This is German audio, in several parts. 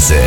Zeitreise.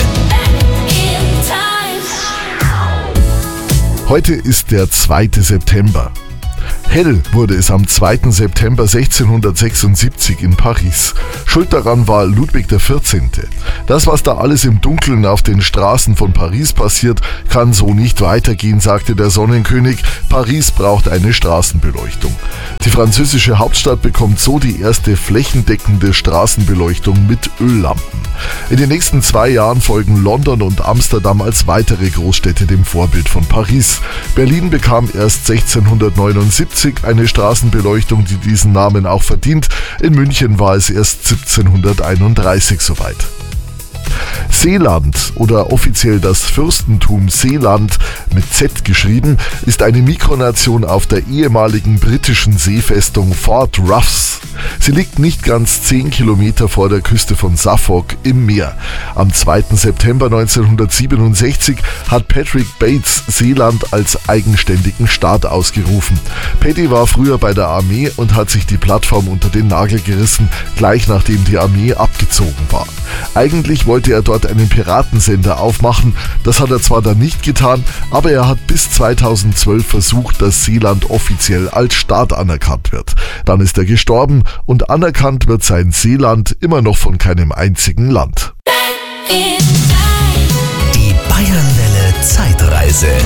Heute ist der 2. September. Hell wurde es am 2. September 1676 in Paris. Schuld daran war Ludwig XIV. Das, was da alles im Dunkeln auf den Straßen von Paris passiert, kann so nicht weitergehen, sagte der Sonnenkönig. Paris braucht eine Straßenbeleuchtung. Die französische Hauptstadt bekommt so die erste flächendeckende Straßenbeleuchtung mit Öllampen. In den nächsten 2 Jahren folgen London und Amsterdam als weitere Großstädte dem Vorbild von Paris. Berlin bekam erst 1679 eine Straßenbeleuchtung, die diesen Namen auch verdient. In München war es erst 1731 soweit. Seeland oder offiziell das Fürstentum Seeland mit Z geschrieben, ist eine Mikronation auf der ehemaligen britischen Seefestung Fort Ruffs. Sie liegt nicht ganz 10 Kilometer vor der Küste von Suffolk im Meer. Am 2. September 1967 hat Patrick Bates Seeland als eigenständigen Staat ausgerufen. Paddy war früher bei der Armee und hat sich die Plattform unter den Nagel gerissen, gleich nachdem die Armee abgezogen war. Eigentlich wollte er dort einen Piratensender aufmachen, das hat er zwar dann nicht getan, aber er hat bis 2012 versucht, dass Seeland offiziell als Staat anerkannt wird. Dann ist er gestorben und anerkannt wird sein Seeland immer noch von keinem einzigen Land. Die Bayernwelle Zeitreise.